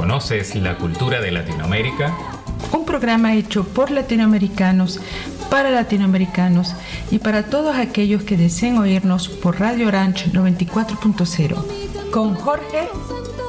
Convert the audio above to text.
¿Conoces la cultura de Latinoamérica? Un programa hecho por latinoamericanos, para latinoamericanos y para todos aquellos que deseen oírnos por Radio Orange 94.0. Con Jorge